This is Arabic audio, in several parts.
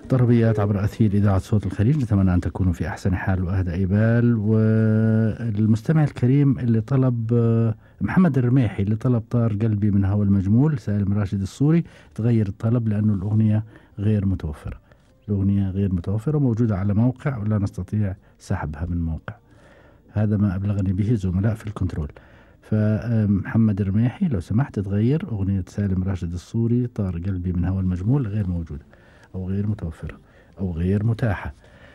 طربيات عبر أثير إذاعة صوت الخليج، نتمنى أن تكونوا في أحسن حال وأهدى بال. والمستمع الكريم اللي طلب محمد الرميحي اللي طلب طار قلبي من هوى المجمول، سالم راشد السوري، تغير الطلب لأنه الأغنية غير متوفرة. الأغنية غير متوفرة، موجودة على موقع ولا نستطيع سحبها من موقع. هذا ما أبلغني به زملاء في الكنترول. فمحمد الرميحي لو سمحت تغير أغنية سالم راشد السوري طار قلبي من هوى المجمول، غير موجودة أو غير متوفرة أو غير متاحة.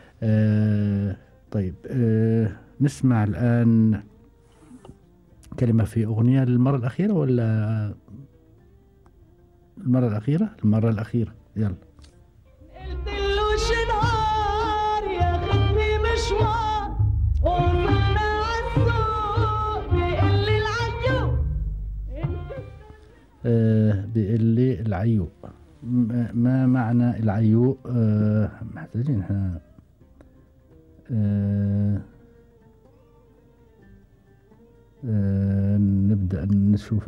طيب، نسمع الآن كلمة في أغنية للمرة الأخيرة ولا المرة الأخيرة؟ المرة الأخيرة، يلا. قلت له شنهار ياخدني مشوار وصلنا عالسوق بيقول لي العيوق. بيقول لي العيوق. ما معنى العيوق؟ محتاجين احنا نبدأ نشوف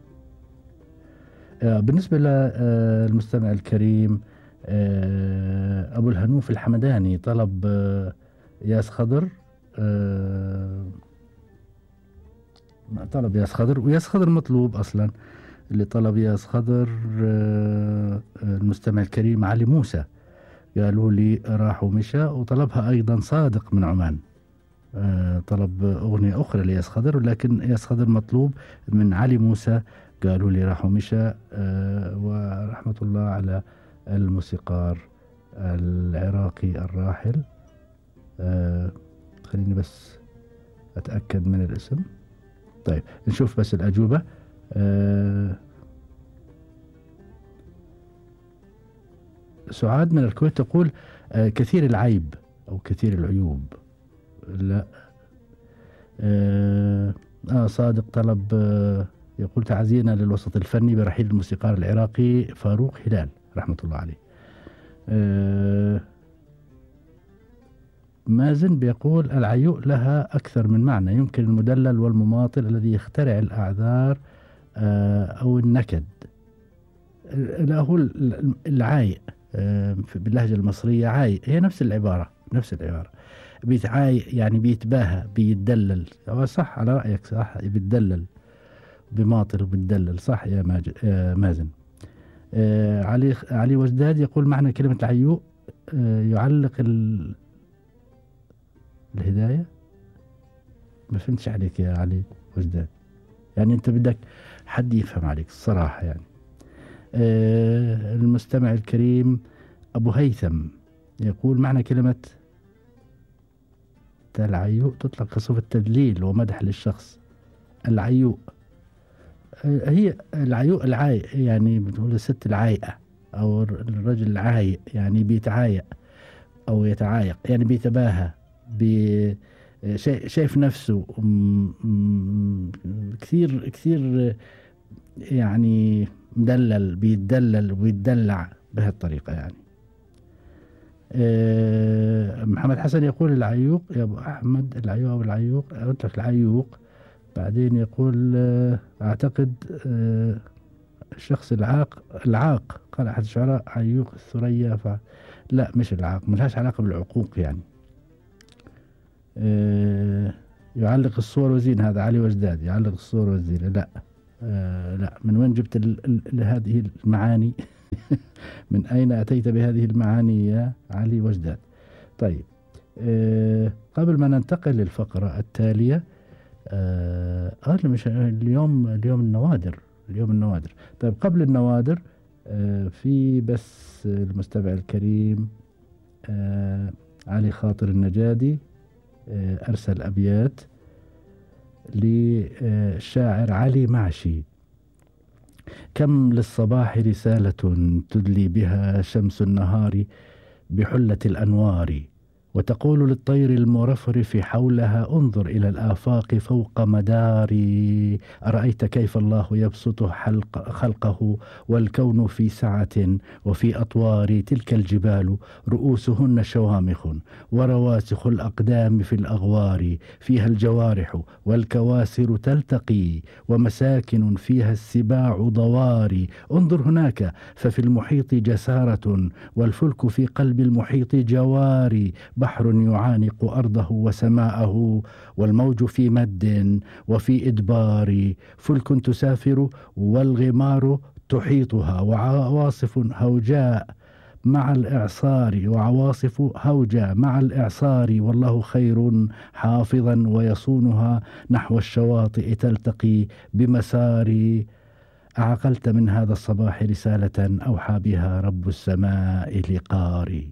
بالنسبة للمستمع الكريم أبو الهنوف الحمداني طلب ياس خضر. طلب ياس خضر، وياس خضر مطلوب أصلا. اللي طلب ياس خضر المستمع الكريم علي موسى، قالوا لي راح ومشى. وطلبها أيضا صادق من عمان، طلب أغنية أخرى لياس خضر، ولكن ياس خضر مطلوب من علي موسى، قالوا لي راح ومشى. ورحمة الله على الموسيقار العراقي الراحل. خليني بس أتأكد من الاسم. طيب نشوف بس الأجوبة. سعاد من الكويت تقول كثير العيب أو كثير العيوب. لا. صادق طلب يقول تعزينا للوسط الفني برحيل الموسيقار العراقي فاروق هلال رحمة الله عليه. مازن بيقول العيوء لها أكثر من معنى، يمكن المدلل والمماطل الذي يخترع الأعذار أو النكد. لا، هو العايق باللهجة المصرية عايق، هي نفس العبارة نفس العبارة. بيتعايق يعني بيتباهى بيتدلل. صح، على رأيك صح، بيتدلل بماطل وبيتدلل. صح يا مازن. علي وجداد يقول معنى كلمة العيوق يعلق الهداية. ما فهمتش عليك يا علي وجداد، يعني انت بدك حد يفهم عليك الصراحة يعني. المستمع الكريم أبو هيثم يقول معنى كلمة العيوء تطلق كصفة التدليل ومدح للشخص. العيوء هي العيوء العايق، يعني بتقول الست العايقة أو الرجل العايق، يعني بيتعايق أو يتعايق، يعني بيتباهى شايف نفسه كثير كثير، يعني مدلل، بيتدلل وبيتدلع بهالطريقة يعني. محمد حسن يقول العيوق يا أبو أحمد، العيوق أو العيوق، قلت لك العيوق. بعدين يقول أعتقد الشخص العاق قال أحد الشعراء عيوق الثريا. لا، مش العاق، ملهاش علاقة بالعقوق يعني. يعلق الصور وزين، هذا علي وجداد يعلق الصور والزينة. لا. لا، من وين جبت هذه المعاني؟ من أين أتيت بهذه المعاني يا علي وجداد؟ طيب، قبل ما ننتقل للفقرة التالية، مش اليوم النوادر. طيب قبل النوادر، في بس المستمع الكريم علي خاطر النجادي أرسل أبيات للشاعر علي معشي. كم للصباح رسالة تدلي بها شمس النهار بحلة الأنوار، وتقول للطير المرفرف حولها انظر إلى الآفاق فوق مداري، أرأيت كيف الله يبسط خلقه والكون في سعة وفي أطوار تلك الجبال رؤوسهن شوامخ ورواسخ الأقدام في الأغوار، فيها الجوارح والكواسر تلتقي ومساكن فيها السباع ضواري، انظر هناك ففي المحيط جسارة والفلك في قلب المحيط جواري، بحر يعانق أرضه وسماءه والموج في مد وفي إدبار، فلك تسافر والغمار تحيطها وعواصف هوجاء مع الإعصار مع الإعصار، والله خير حافظا ويصونها نحو الشواطئ تلتقي بمسار، أعقلت من هذا الصباح رسالة أوحى بها رب السماء لقاري.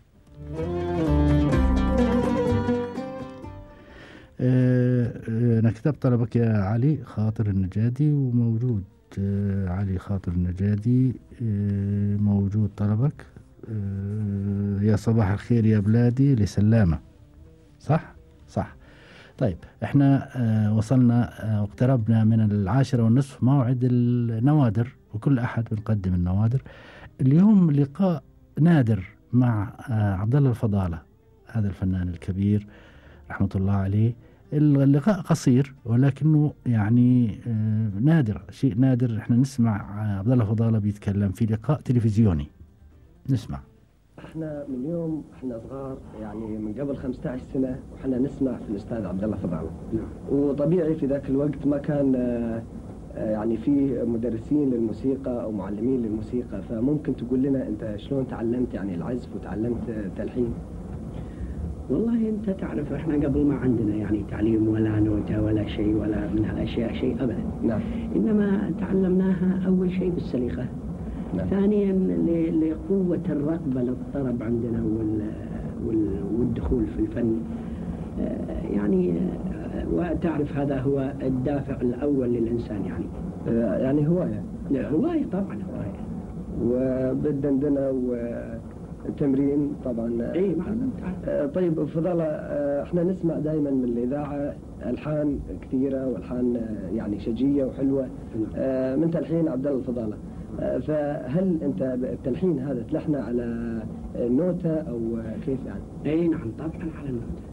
أنا كتبت طلبك يا علي خاطر النجادي وموجود. علي خاطر النجادي موجود طلبك. يا صباح الخير يا بلادي لسلامة. صح؟ طيب احنا وصلنا واقتربنا من 10:30 موعد النوادر، وكل أحد بنقدم النوادر. اليوم لقاء نادر مع عبد الله الفضالة، هذا الفنان الكبير رحمة الله عليه. اللقاء قصير ولكنه يعني نادر، شيء نادر. احنا نسمع عبد الله الفضالة بيتكلم في لقاء تلفزيوني. نسمع. احنا من يوم احنا صغار، يعني من قبل 15 سنة وحنا نسمع في الأستاذ عبد الله فضالة. وطبيعي في ذاك الوقت ما كان يعني في مدرسين للموسيقى أو معلمين للموسيقى، فممكن تقول لنا أنت شلون تعلمت يعني العزف وتعلمت تلحين؟ والله أنت تعرف إحنا قبل ما عندنا يعني تعليم ولا نوتة ولا شيء ولا من هالأشياء شيء أبدا. نعم. إنما تعلمناها أول شيء بالسليقة. نعم. ثانيا لقوة الرغبة للطرب عندنا والدخول في الفن. يعني وتعرف هذا هو الدافع الأول للإنسان يعني. يعني هواية. هواية طبعا هواية. وبالدندنة التمرين طبعا. اي معلم. طيب فضالة، احنا نسمع دائما من الإذاعة ألحان كثيرة والحان يعني شجية وحلوة من تلحين عبد الله الفضالة. فهل انت التلحين هذا تلحنه على النوتة او كيف يعني؟ اي نعم طبعا على النوتة.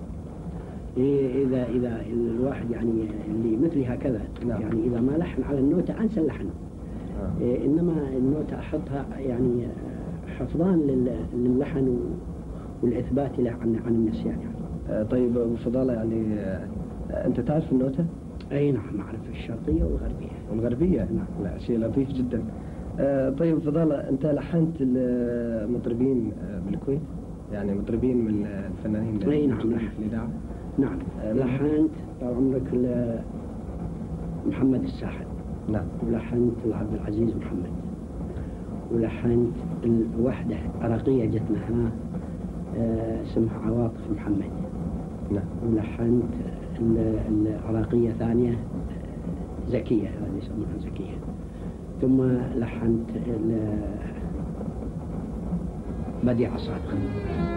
اذا الواحد يعني اللي مثلي هكذا. نعم. يعني اذا ما لحن على النوتة انسى اللحن. انما النوتة احطها يعني حفظان للحن والإثبات له عن النسيان يعني. طيب أبو فضالة، يعني أنت تعرف النوتة؟ أي نعم أعرف الشرقية والغربية. والغربية؟ نعم. لا شيء لطيف جدا. طيب فضالة، أنت لحنت المطربين بالكويت؟ يعني مطربين من الفنانين. أي نعم. في الإذاعة؟ نعم. لحنت طال عمرك محمد الساحل. نعم. ولحنت عبد العزيز محمد. ولحنت الوحدة عراقية جتنا هنا اسمها عواطف محمد. نعم. ولحنت العراقية ثانية زكية، هذه يسمونها زكية. ثم لحنت بديع صادق.